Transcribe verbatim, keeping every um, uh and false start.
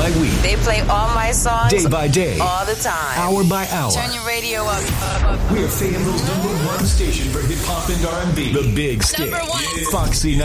by week. They play all my songs. Day by day. All the time. Hour by hour. Turn your radio up. We're Fayetteville's number one station for hip hop and R and B. The Big Stick. Number one. Foxy